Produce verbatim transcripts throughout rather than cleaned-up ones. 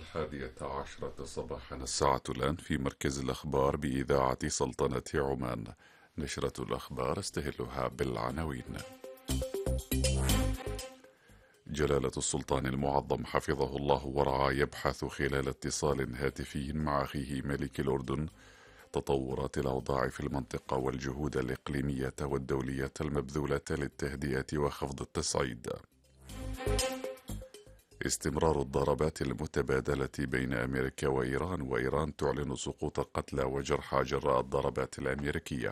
الحادية عشرة صباحا الساعة الآن في مركز الأخبار بإذاعة سلطنة عمان. نشرة الأخبار استهلها بالعناوين. جلالة السلطان المعظم حفظه الله ورعاه يبحث خلال اتصال هاتفي مع أخيه ملك الأردن تطورات الأوضاع في المنطقة والجهود الإقليمية والدولية المبذولة للتهدئة وخفض التصعيد. استمرار الضربات المتبادلة بين أمريكا وإيران، وإيران تعلن سقوط قتلى وجرحى جراء الضربات الأمريكية.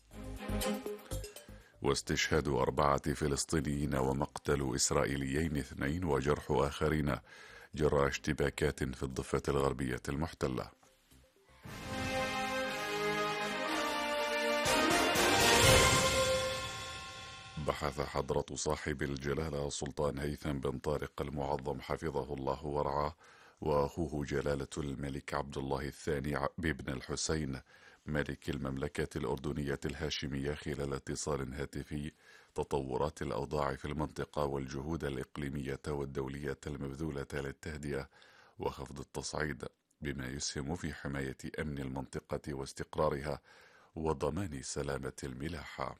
واستشهاد أربعة فلسطينيين ومقتل إسرائيليين اثنين وجرح آخرين جراء اشتباكات في الضفة الغربية المحتلة. بحث حضرة صاحب الجلالة السلطان هيثم بن طارق المعظم حفظه الله ورعاه وأخوه جلالة الملك عبد الله الثاني بن الحسين ملك المملكة الأردنية الهاشمية خلال اتصال هاتفي تطورات الأوضاع في المنطقة والجهود الإقليمية والدولية المبذولة للتهدئة وخفض التصعيد بما يسهم في حماية أمن المنطقة واستقرارها وضمان سلامة الملاحة.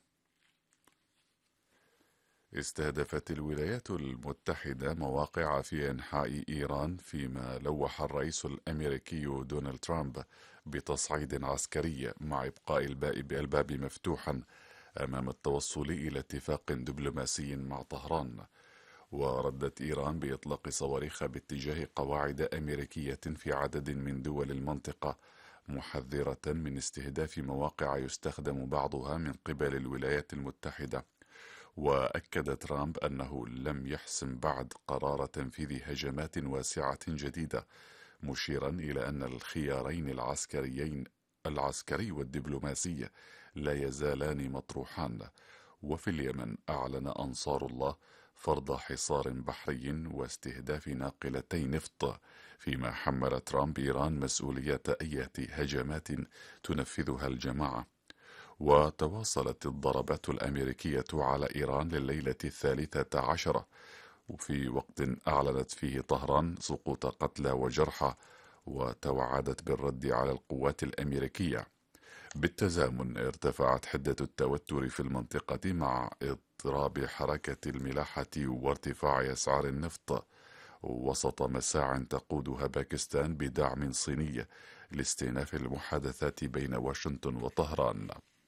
استهدفت الولايات المتحدة مواقع في أنحاء إيران، فيما لوح الرئيس الأمريكي دونالد ترامب بتصعيد عسكري مع إبقاء الباب مفتوحا أمام التوصل إلى اتفاق دبلوماسي مع طهران. وردت إيران بإطلاق صواريخ باتجاه قواعد أمريكية في عدد من دول المنطقة، محذرة من استهداف مواقع يستخدم بعضها من قبل الولايات المتحدة. وأكد ترامب أنه لم يحسم بعد قرار تنفيذ هجمات واسعة جديدة، مشيرا إلى أن الخيارين العسكريين العسكري والدبلوماسي لا يزالان مطروحان. وفي اليمن أعلن أنصار الله فرض حصار بحري واستهداف ناقلتي نفط، فيما حمل ترامب إيران مسؤولية أي هجمات تنفذها الجماعة. وتواصلت الضربات الأمريكية على إيران لليلة الثالثة عشرة، وفي وقت أعلنت فيه طهران سقوط قتلى وجرحى وتوعدت بالرد على القوات الأمريكية. بالتزامن ارتفعت حدة التوتر في المنطقة مع اضطراب حركة الملاحة وارتفاع أسعار النفط، وسط مساع تقودها باكستان بدعم صيني لاستئناف المحادثات بين واشنطن وطهران.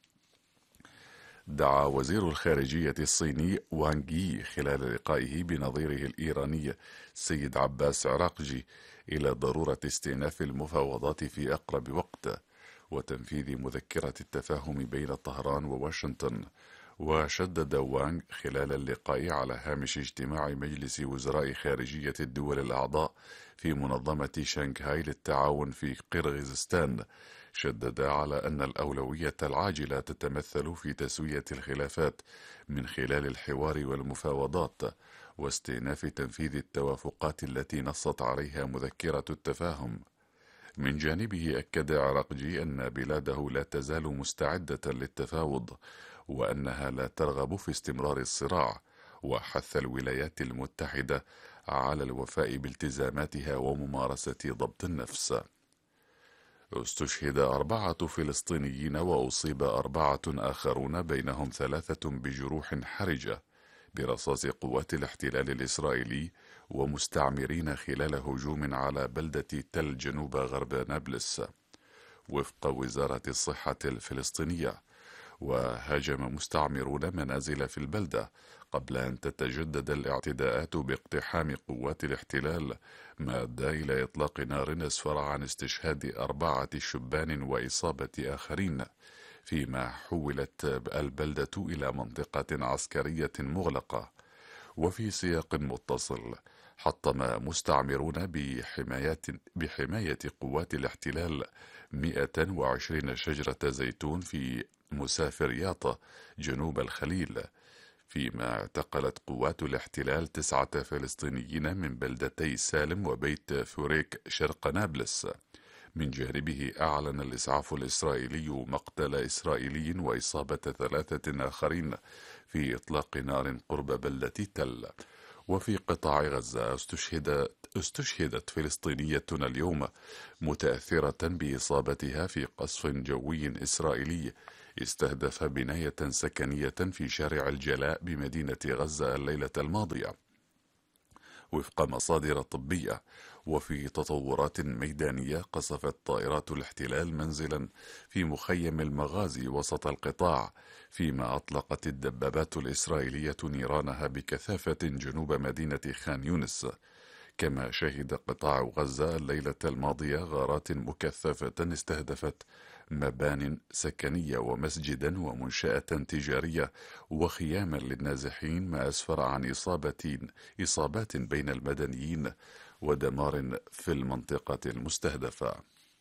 دعا وزير الخارجية الصيني وانغ يي خلال لقائه بنظيره الإيراني سيد عباس عراقجي إلى ضرورة استئناف المفاوضات في أقرب وقت وتنفيذ مذكرة التفاهم بين طهران وواشنطن. وشدد وانغ خلال اللقاء على هامش اجتماع مجلس وزراء خارجية الدول الأعضاء في منظمة شنغهاي للتعاون في قرغيزستان، شدد على أن الأولوية العاجلة تتمثل في تسوية الخلافات من خلال الحوار والمفاوضات واستئناف تنفيذ التوافقات التي نصت عليها مذكرة التفاهم. من جانبه أكد عراقجي أن بلاده لا تزال مستعدة للتفاوض وأنها لا ترغب في استمرار الصراع، وحث الولايات المتحدة على الوفاء بالتزاماتها وممارسة ضبط النفس. استشهد أربعة فلسطينيين وأصيب أربعة آخرون بينهم ثلاثة بجروح حرجة برصاص قوات الاحتلال الإسرائيلي ومستعمرين خلال هجوم على بلدة تل جنوب غرب نابلس، وفق وزارة الصحة الفلسطينية. وهاجم مستعمرون منازل في البلدة قبل أن تتجدد الاعتداءات باقتحام قوات الاحتلال، ما أدى إلى إطلاق نار أسفر عن استشهاد أربعة شبان وإصابة آخرين، فيما حولت البلدة إلى منطقة عسكرية مغلقة. وفي سياق متصل، حطم مستعمرون بحماية, بحماية قوات الاحتلال مئة وعشرين شجرة زيتون في مسافر ياطا جنوب الخليل، فيما اعتقلت قوات الاحتلال تسعة فلسطينيين من بلدتي سالم وبيت فوريك شرق نابلس. من جانبه أعلن الإسعاف الإسرائيلي مقتل إسرائيلي وإصابة ثلاثة آخرين في إطلاق نار قرب بلدة تل. وفي قطاع غزة استشهدت, استشهدت فلسطينية اليوم متأثرة بإصابتها في قصف جوي إسرائيلي استهدف بناية سكنية في شارع الجلاء بمدينة غزة الليلة الماضية وفق مصادر طبية. وفي تطورات ميدانية، قصفت طائرات الاحتلال منزلا في مخيم المغازي وسط القطاع، فيما أطلقت الدبابات الإسرائيلية نيرانها بكثافة جنوب مدينة خان يونس. كما شهد قطاع غزة الليلة الماضية غارات مكثفة استهدفت مبان سكنية ومسجدا ومنشأة تجارية وخياما للنازحين، ما أسفر عن إصابة إصابات بين المدنيين ودمار في المنطقة المستهدفة.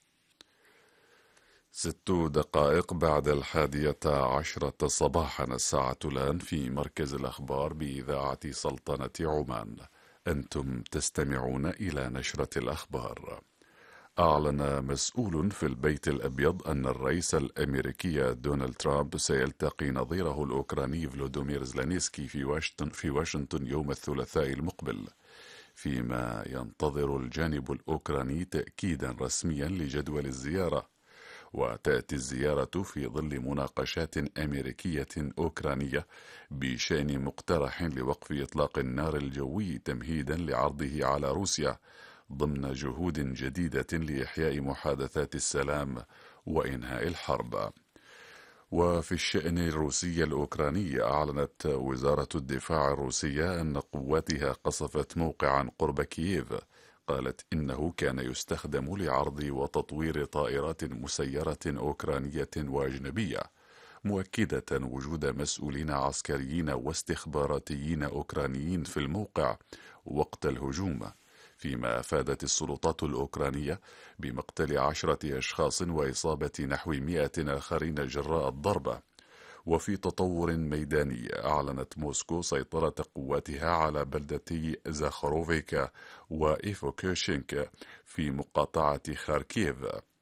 ست دقائق بعد الحادية عشرة صباحا، الساعة الآن في مركز الأخبار بإذاعة سلطنة عمان. أنتم تستمعون إلى نشرة الأخبار. أعلن مسؤول في البيت الأبيض أن الرئيس الأمريكي دونالد ترامب سيلتقي نظيره الأوكراني فلوديمير زيلينسكي في واشنطن في واشنطن يوم الثلاثاء المقبل، فيما ينتظر الجانب الأوكراني تأكيدا رسميا لجدول الزيارة. وتأتي الزيارة في ظل مناقشات أمريكية أوكرانية بشأن مقترح لوقف إطلاق النار الجوي تمهيدا لعرضه على روسيا ضمن جهود جديدة لإحياء محادثات السلام وإنهاء الحرب. وفي الشأن الروسي الأوكراني، أعلنت وزارة الدفاع الروسية أن قواتها قصفت موقعا قرب كييف، قالت إنه كان يستخدم لعرض وتطوير طائرات مسيرة أوكرانية وأجنبية، مؤكدة وجود مسؤولين عسكريين واستخباراتيين أوكرانيين في الموقع وقت الهجوم، فيما أفادت السلطات الأوكرانية بمقتل عشرة أشخاص وإصابة نحو مئة آخرين جراء الضربة. وفي تطور ميداني، أعلنت موسكو سيطرة قواتها على بلدتي زاخروفيكا وإيفوكوشينكا في مقاطعة خاركيف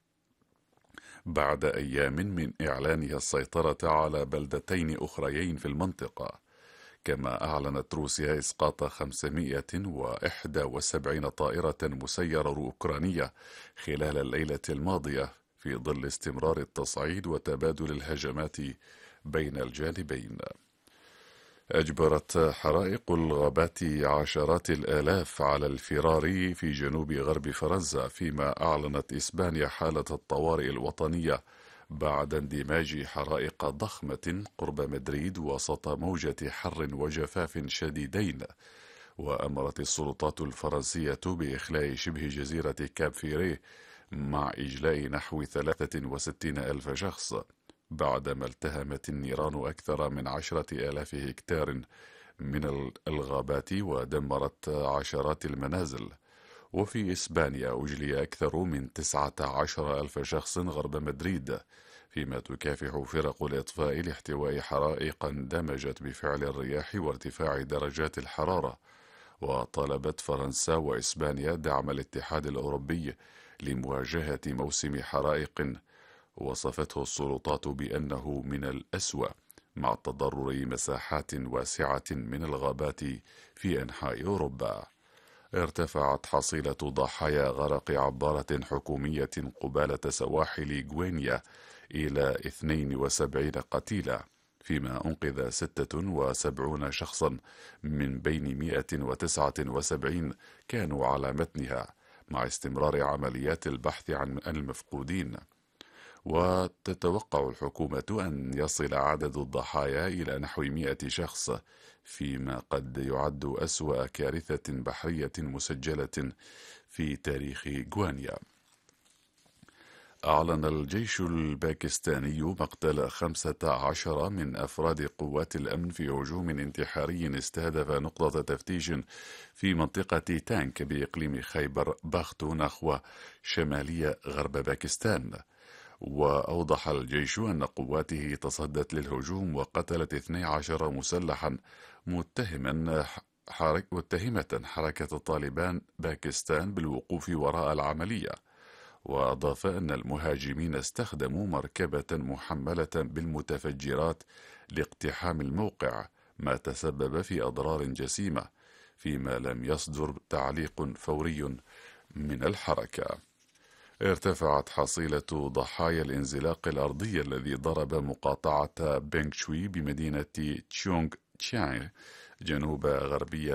بعد أيام من إعلانها السيطرة على بلدتين أخريين في المنطقة. كما أعلنت روسيا إسقاط خمسمئة وواحد وسبعين طائرة مسيرة أوكرانية خلال الليلة الماضية، في ظل استمرار التصعيد وتبادل الهجمات بين الجانبين. أجبرت حرائق الغابات عشرات الآلاف على الفرار في جنوب غرب فرنسا، فيما أعلنت إسبانيا حالة الطوارئ الوطنية بعد اندماج حرائق ضخمة قرب مدريد وسط موجة حر وجفاف شديدين. وأمرت السلطات الفرنسية بإخلاء شبه جزيرة كاب فيري مع إجلاء نحو ثلاثة وستين ألف شخص بعدما التهمت النيران أكثر من عشرة آلاف هكتار من الغابات ودمرت عشرات المنازل. وفي إسبانيا أجلي أكثر من تسعة عشر ألف شخص غرب مدريد، فيما تكافح فرق الإطفاء لاحتواء حرائق اندمجت بفعل الرياح وارتفاع درجات الحرارة. وطالبت فرنسا وإسبانيا دعم الاتحاد الأوروبي لمواجهة موسم حرائق وصفته السلطات بأنه من الأسوأ، مع تضرر مساحات واسعة من الغابات في أنحاء أوروبا. ارتفعت حصيلة ضحايا غرق عبارة حكومية قبالة سواحل غوينيا إلى اثنين وسبعين قتيلا، فيما أنقذ ستة وسبعين شخصا من بين مئة وتسعة وسبعين كانوا على متنها، مع استمرار عمليات البحث عن المفقودين. وتتوقع الحكومة أن يصل عدد الضحايا إلى نحو مئة شخص، فيما قد يعد أسوأ كارثة بحرية مسجلة في تاريخ غوانيا. أعلن الجيش الباكستاني مقتل خمسة عشر من أفراد قوات الأمن في هجوم انتحاري استهدف نقطة تفتيش في منطقة تانك بإقليم خيبر بختونخوا شمالي غرب باكستان. وأوضح الجيش أن قواته تصدت للهجوم وقتلت اثني عشر مسلحا متهما حرك متهمة حركة طالبان باكستان بالوقوف وراء العملية. وأضاف أن المهاجمين استخدموا مركبة محملة بالمتفجرات لاقتحام الموقع، ما تسبب في أضرار جسيمة، فيما لم يصدر تعليق فوري من الحركة. ارتفعت حصيلة ضحايا الانزلاق الأرضي الذي ضرب مقاطعة بينغ شوي بمدينة تشونغ تشانغ جنوب غربي